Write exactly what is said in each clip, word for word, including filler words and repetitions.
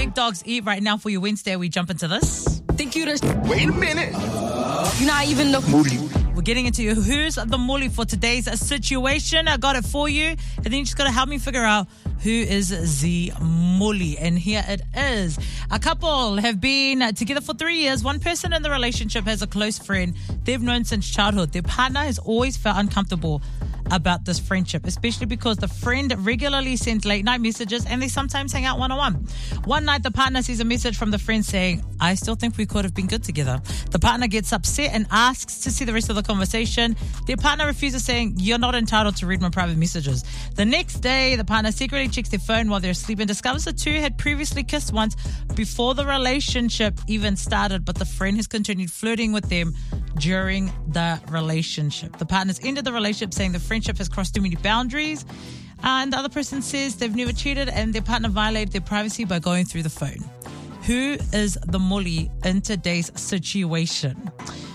Big Dogs Eat right now for your Wednesday. We jump into this. Think you just... Wait a minute. You're not even the... Moody. We're getting into who's the Muli for today's situation. I got it for you. And then you just got to help me figure out who is the Muli. And here it is. A couple have been together for three years. One person in the relationship has a close friend they've known since childhood. Their partner has always felt uncomfortable about this friendship, especially because the friend regularly sends late night messages and they sometimes hang out one-on-one. One night, the partner sees a message from the friend saying, I still think we could have been good together. The partner gets upset and asks to see the rest of the conversation. Their partner refuses, saying, you're not entitled to read my private messages. The next day, the partner secretly checks their phone while they're asleep and discovers the two had previously kissed once before the relationship even started, but the friend has continued flirting with them during the relationship. The partners ended the relationship saying the friendship has crossed too many boundaries, and the other person says they've never cheated and their partner violated their privacy by going through the phone. Who is the Muli in today's situation?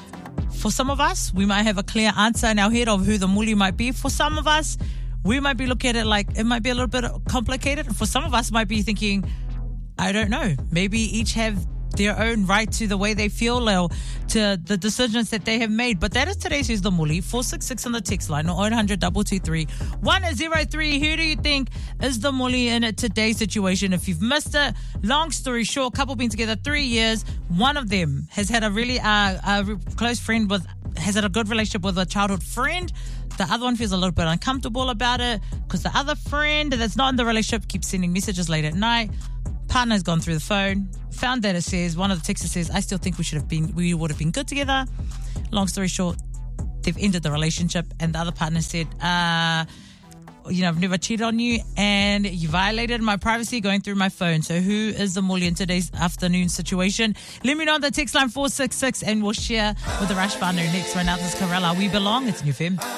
For some of us, we might have a clear answer in our head of who the Muli might be. For some of us, we might be looking at it like it might be a little bit complicated. For some of us, might be thinking, I don't know, maybe each have their own right to the way they feel or to the decisions that they have made. But that is today's Who's the Muli. four six six on the text line or eight hundred, two two three, one zero three. Who do you think is the Muli in today's situation? If you've missed it, long story short, couple been together three years. One of them has had a really uh, a close friend with, has had a good relationship with a childhood friend. The other one feels a little bit uncomfortable about it because the other friend that's not in the relationship keeps sending messages late at night. Partner's gone through the phone, found that it says, one of the texts says, I still think we should have been, we would have been good together. Long story short, they've ended the relationship, and the other partner said, uh, you know, I've never cheated on you and you violated my privacy going through my phone. So who is the Muli in today's afternoon situation? Let me know on the text line four six six and we'll share with the Rush Banner next. Right now, this is Corella. We Belong. It's New Femme.